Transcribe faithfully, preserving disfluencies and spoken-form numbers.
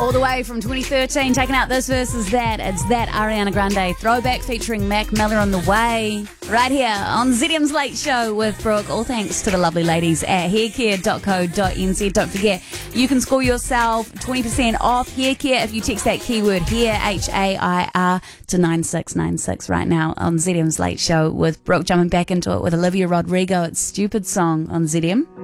All the way from twenty thirteen, taking out this versus that. It's that Ariana Grande throwback featuring Mac Miller on the way. Right here on Z D M's Late Show with Brooke. All thanks to the lovely ladies at haircare dot co dot n z. Don't forget, you can score yourself twenty percent off haircare if you text that keyword hair, H A I R, to nine six nine six right now on Z D M's Late Show with Brooke. Jumping back into it with Olivia Rodrigo. It's Stupid Song on Z D M.